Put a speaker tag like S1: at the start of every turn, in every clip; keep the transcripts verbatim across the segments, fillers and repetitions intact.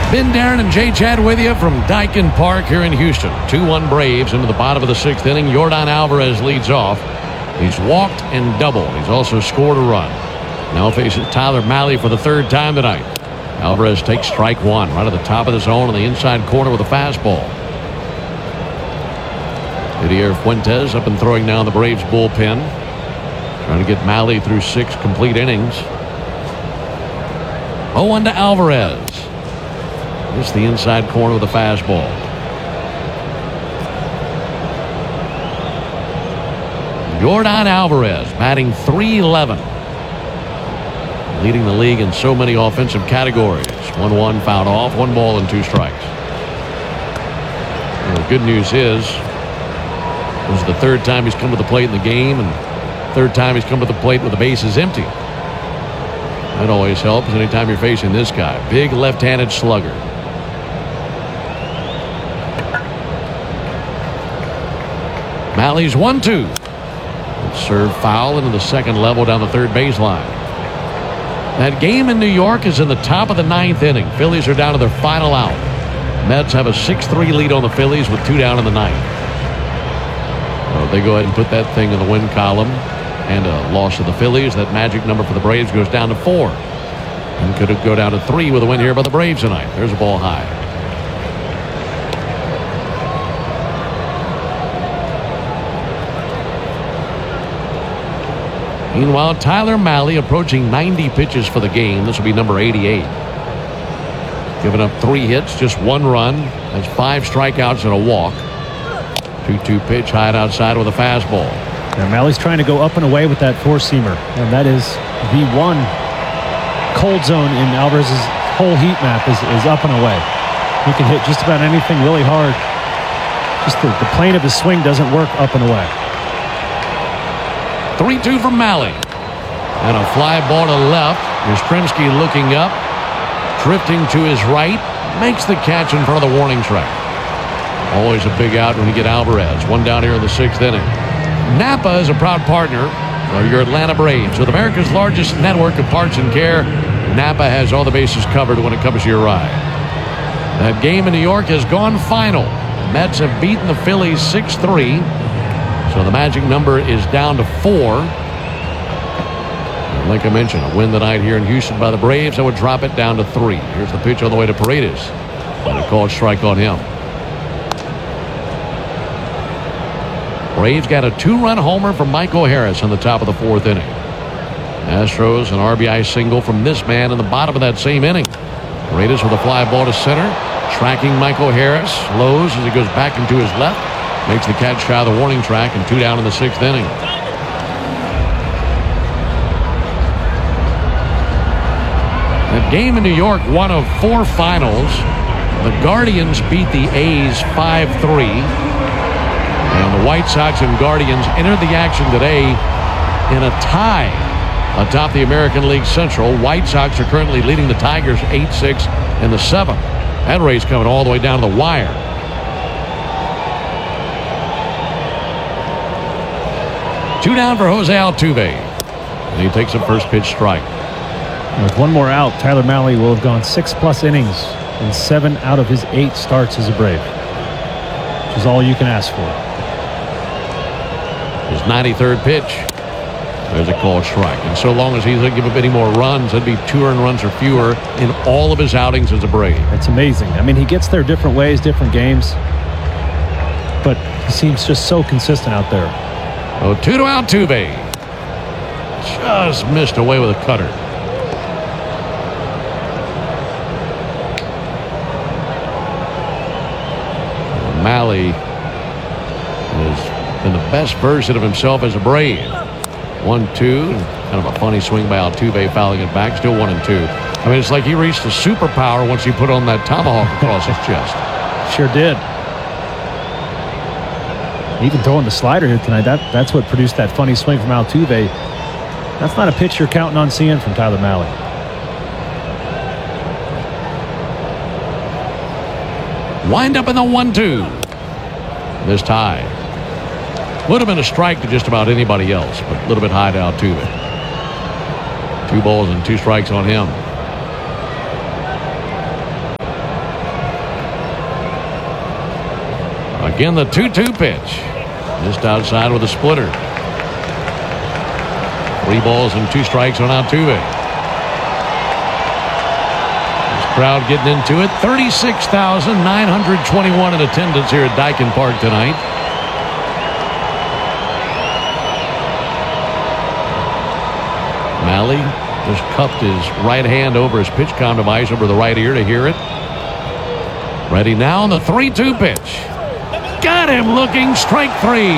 S1: Ben Darren and Jay Chad with you from Daikin Park here in Houston. two one Braves into the bottom of the sixth inning. Yordan Alvarez leads off. He's walked and doubled. He's also scored a run. Now faces Tyler Mahle for the third time tonight. Alvarez takes strike one right at the top of the zone on the inside corner with a fastball. Didier Fuentes up and throwing now in the Braves bullpen. Trying to get Mahle through six complete innings. oh one to Alvarez. Just the inside corner with a fastball. Yordan Alvarez batting three eleven. Leading the league in so many offensive categories. one one fouled off, one ball and two strikes. And the good news is, this is the third time he's come to the plate in the game, and third time he's come to the plate with the bases empty. That always helps anytime you're facing this guy. Big left-handed slugger. Mahle's one two. Serve foul into the second level down the third baseline. That game in New York is in the top of the ninth inning. Phillies are down to their final out. Mets have a six three lead on the Phillies with two down in the ninth. So they go ahead and put that thing in the win column. And a loss to the Phillies. That magic number for the Braves goes down to four. And could it go down to three with a win here by the Braves tonight. There's a ball high. Meanwhile, Tyler Mahle approaching ninety pitches for the game. This will be number eighty-eight. Giving up three hits, just one run. That's five strikeouts and a walk. two two pitch, high and outside with a fastball.
S2: Now Mahle's trying to go up and away with that four-seamer. And that is the one cold zone in Alvarez's whole heat map is, is up and away. He can hit just about anything really hard. Just the, the plane of his swing doesn't work up and away.
S1: three two from Mahle. And a fly ball to left. Yastrzemski looking up. Drifting to his right. Makes the catch in front of the warning track. Always a big out when you get Alvarez. One down here in the sixth inning. Napa is a proud partner of your Atlanta Braves. With America's largest network of parts and care, Napa has all the bases covered when it comes to your ride. That game in New York has gone final. The Mets have beaten the Phillies six three. So the magic number is down to four. And like I mentioned, a win tonight here in Houston by the Braves, that would drop it down to three. Here's the pitch on the way to Paredes. And a called strike on him. Braves got a two-run homer from Michael Harris in the top of the fourth inning. Astros an R B I single from this man in the bottom of that same inning. Paredes with a fly ball to center. Tracking Michael Harris. Slows as he goes back into his left. Makes the catch shy of the warning track and two down in the sixth inning. That game in New York, one of four finals. The Guardians beat the A's five three. And the White Sox and Guardians entered the action today in a tie atop the American League Central. White Sox are currently leading the Tigers eight six in the seventh. That race coming all the way down to the wire. Two down for Jose Altuve. And he takes a first pitch strike.
S2: With one more out, Tyler Mahle will have gone six-plus innings in seven out of his eight starts as a Brave, which is all you can ask for.
S1: His ninety-third pitch. There's a called strike. And so long as he doesn't give up any more runs, that'd be two earned runs or fewer in all of his outings as a Brave.
S2: It's amazing. I mean, he gets there different ways, different games, but he seems just so consistent out there.
S1: Oh, two to Altuve. Just missed away with a cutter. Mahle has been the best version of himself as a Brave. One, two. Kind of a funny swing by Altuve, fouling it back. Still one and two. I mean, it's like he reached a superpower once he put on that tomahawk across his chest.
S2: Sure did. Even throwing the slider here tonight, that, that's what produced that funny swing from Altuve. That's not a pitch you're counting on seeing from Tyler Mahle.
S1: Wind up in the one two. This tie. Would have been a strike to just about anybody else, but a little bit high to Altuve. Two balls and two strikes on him. Again, the two two pitch. Just outside with a splitter. Three balls and two strikes on Altuve. This crowd getting into it. thirty-six thousand nine hundred twenty-one in attendance here at Daikin Park tonight. Mahle just cupped his right hand over his pitch count device over the right ear to hear it. Ready now on the three two pitch. Got him looking, strike three.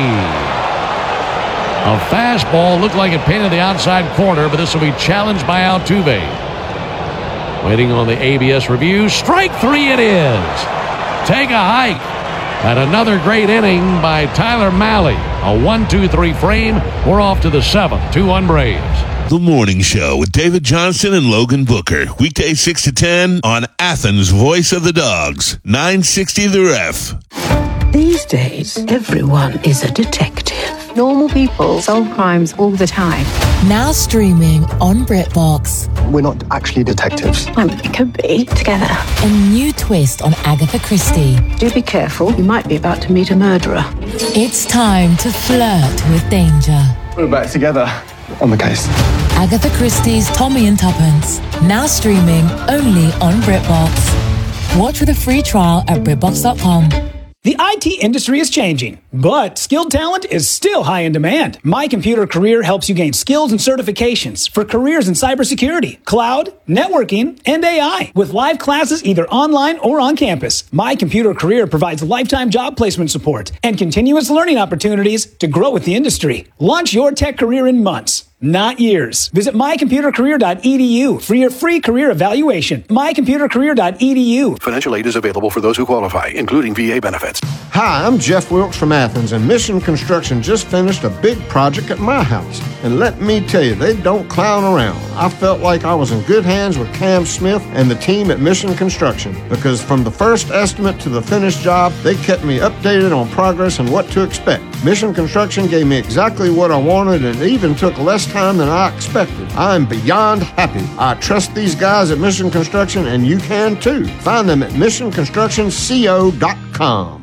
S1: A fastball looked like it painted the outside corner, but this will be challenged by Altuve. Waiting on the A B S review. Strike three it is. Take a hike. And another great inning by Tyler Mahle. A one two three frame. We're off to the seventh. two one Braves.
S3: The Morning Show with David Johnson and Logan Booker. Weekday six to ten on Athens' Voice of the Dogs. nine sixty The Ref.
S4: These days, everyone is a detective. Normal people solve crimes all the time.
S5: Now streaming on BritBox.
S6: We're not actually detectives.
S4: I mean, we could be together.
S5: A new twist on Agatha Christie.
S4: Do be careful. You might be about to meet a murderer.
S5: It's time to flirt with danger.
S6: We're back together on the case.
S5: Agatha Christie's Tommy and Tuppence. Now streaming only on BritBox. Watch with a free trial at Britbox dot com.
S7: The I T industry is changing, but skilled talent is still high in demand. My Computer Career helps you gain skills and certifications for careers in cybersecurity, cloud, networking, and A I with live classes either online or on campus. My Computer Career provides lifetime job placement support and continuous learning opportunities to grow with the industry. Launch your tech career in months, not years. Visit my computer career dot e d u for your free career evaluation. my computer career dot e d u.
S8: Financial aid is available for those who qualify, including V A benefits.
S9: Hi, I'm Jeff Wilkes from Athens, and Mission Construction just finished a big project at my house. And let me tell you, they don't clown around. I felt like I was in good hands with Cam Smith and the team at Mission Construction, because from the first estimate to the finished job, they kept me updated on progress and what to expect. Mission Construction gave me exactly what I wanted and even took less time than I expected. I'm beyond happy. I trust these guys at Mission Construction, and you can too. Find them at mission construction co dot com.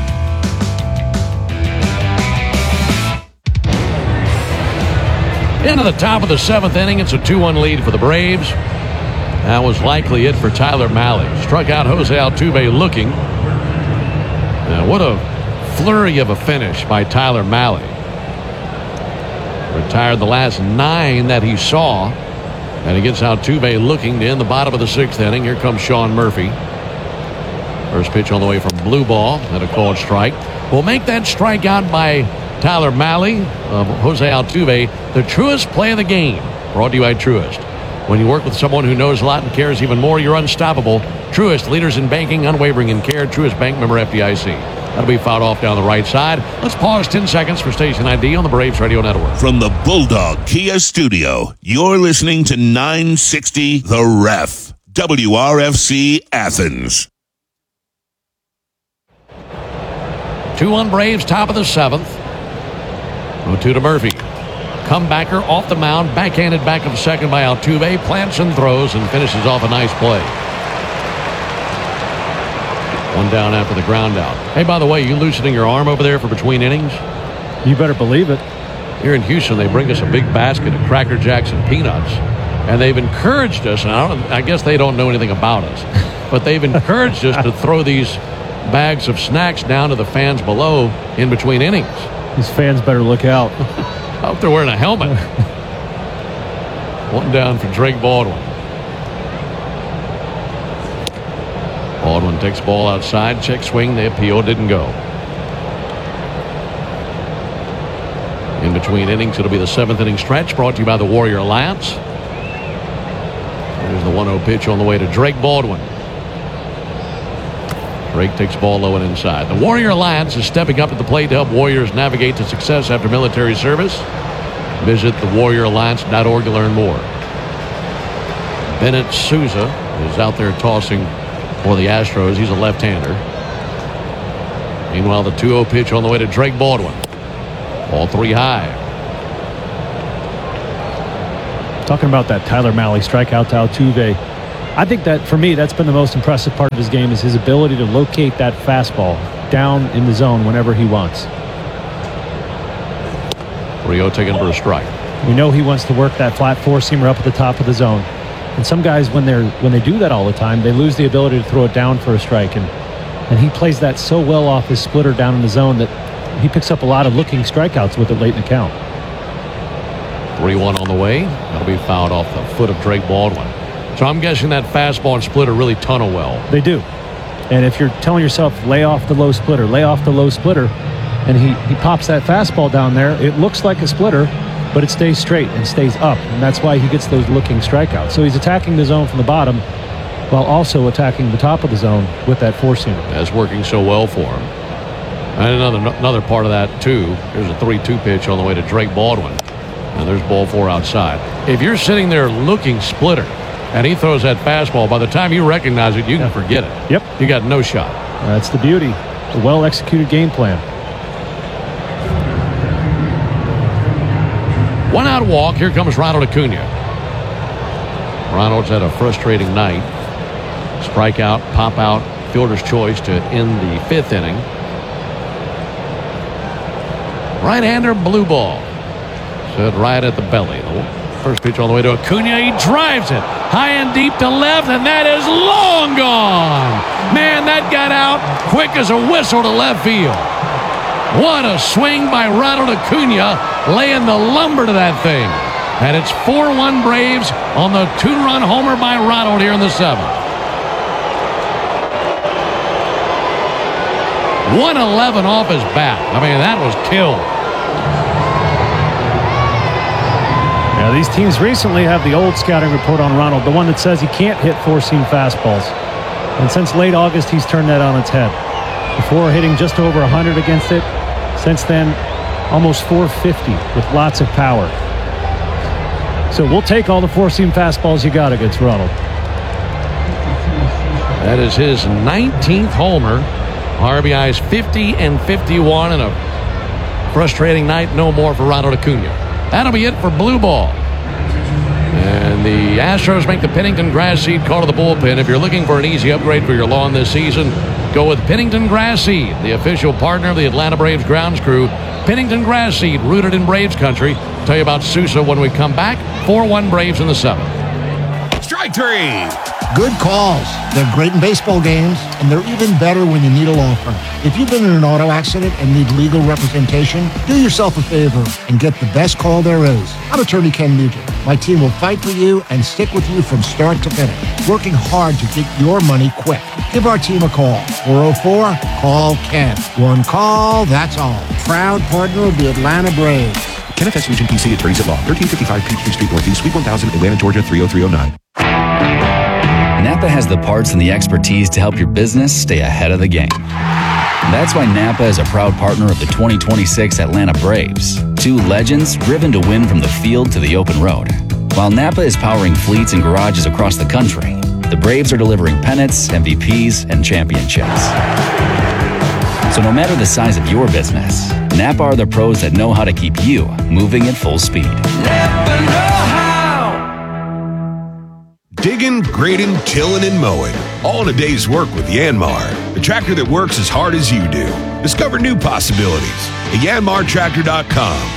S1: Into the top of the seventh inning, it's a two one lead for the Braves. That was likely it for Tyler Mahle. Struck out Jose Altuve looking. Now, what a flurry of a finish by Tyler Mahle. Retired the last nine that he saw. And he gets Altuve looking to end the bottom of the sixth inning. Here comes Sean Murphy. First pitch on the way from blue ball and a called strike. We'll make that strikeout by Tyler Mahle of Jose Altuve the truest play of the game. Brought to you by Truist. When you work with someone who knows a lot and cares even more, you're unstoppable. Truist, leaders in banking, unwavering in care. Truist Bank, member F D I C. That'll be fouled off down the right side. Let's pause ten seconds for station I D on the Braves Radio Network.
S3: From the Bulldog Kia Studio, you're listening to nine sixty The Ref. W R F C Athens.
S1: two one Braves, top of the seventh. oh two to Murphy. Comebacker off the mound, backhanded back of second by Altuve, plants and throws and finishes off a nice play. One down after the ground out. Hey, by the way, you loosening your arm over there for between innings?
S2: You better believe it.
S1: Here in Houston, they bring us a big basket of Cracker Jacks and peanuts. And they've encouraged us, and I, don't, I guess they don't know anything about us, but they've encouraged us to throw these bags of snacks down to the fans below in between innings.
S2: These fans better look out.
S1: I hope they're wearing a helmet. One down for Drake Baldwin. Baldwin takes ball outside, check swing, the appeal didn't go. In between innings, it'll be the seventh inning stretch brought to you by the Warrior Alliance. There's the one oh pitch on the way to Drake Baldwin. Drake takes ball low and inside. The Warrior Alliance is stepping up at the plate to help Warriors navigate to success after military service. Visit the warrior alliance dot org to learn more. Bennett Souza is out there tossing for the Astros. He's a left-hander. Meanwhile, the two oh pitch on the way to Drake Baldwin. Ball three high.
S2: Talking about that Tyler Mahle strikeout to Altuve. I think that, for me, that's been the most impressive part of his game is his ability to locate that fastball. down in the zone whenever he wants.
S1: Rio taken for a strike.
S2: We know he wants to work that flat four-seamer up at the top of the zone. And some guys, when they're when they do that all the time, they lose the ability to throw it down for a strike. And, and he plays that so well off his splitter down in the zone that he picks up a lot of looking strikeouts with it late in the count.
S1: three one on the way. That'll be fouled off the foot of Drake Baldwin. So I'm guessing that fastball and splitter really tunnel well.
S2: They do. And if you're telling yourself, lay off the low splitter, lay off the low splitter, and he, he pops that fastball down there, it looks like a splitter, but it stays straight and stays up. And that's why he gets those looking strikeouts. So he's attacking the zone from the bottom while also attacking the top of the zone with that four-seamer.
S1: That's working so well for him. And another another part of that, too, here's a three two pitch on the way to Drake Baldwin. And there's ball four outside. If you're sitting there looking splitter and he throws that fastball, by the time you recognize it, you can
S2: yeah.
S1: forget it.
S2: Yep.
S1: You got no shot.
S2: That's the beauty. A well-executed game plan.
S1: One out walk. Here comes Ronald Acuna. Ronald's had a frustrating night. Strikeout, pop out, fielder's choice to end the fifth inning. Right-hander, blue ball. Set right at the belly. The first pitch all the way to Acuna. He drives it high and deep to left, and that is long gone. Man, that got out quick as a whistle to left field. What a swing by Ronald Acuna, laying the lumber to that thing. And it's four one Braves on the two-run homer by Ronald here in the seventh. one eleven off his bat. I mean, that was killed.
S2: Yeah, these teams recently have the old scouting report on Ronald, the one that says he can't hit four-seam fastballs. And since late August, he's turned that on its head. Before hitting just over one hundred against it, since then, almost four fifty with lots of power. So we'll take all the four-seam fastballs you got against Ronald.
S1: That is his nineteenth homer. R B Is fifty and fifty-one, and a frustrating night no more for Ronald Acuna. That'll be it for blue ball. And the Astros make the Pennington Grass Seed call to the bullpen. If you're looking for an easy upgrade for your lawn this season, go with Pennington Grass Seed, the official partner of the Atlanta Braves grounds crew. Pennington Grass Seed, rooted in Braves country. Tell you about Sousa when we come back. four one Braves in the seventh.
S10: Strike three.
S11: Good calls. They're great in baseball games, and they're even better when you need a law firm. If you've been in an auto accident and need legal representation, do yourself a favor and get the best call there is. I'm attorney Ken Nugent. My team will fight for you and stick with you from start to finish, working hard to get your money quick. Give our team a call. four oh four, call Ken. One call, that's all. Proud partner of the Atlanta Braves.
S10: Kenneth S. Nugent, P C, Attorneys at Law, thirteen fifty-five Peachtree Street Northeast, Suite one thousand, Atlanta, Georgia, three oh three oh nine.
S12: Napa has the parts and the expertise to help your business stay ahead of the game. That's why Napa is a proud partner of the twenty twenty-six Atlanta Braves, two legends driven to win from the field to the open road. While Napa is powering fleets and garages across the country, the Braves are delivering pennants, M V Ps, and championships. So no matter the size of your business, Napa are the pros that know how to keep you moving at full speed.
S10: Napa know how. Digging, grading, tilling, and mowing. All in a day's work with Yanmar, the tractor that works as hard as you do. Discover new possibilities at yanmar tractor dot com.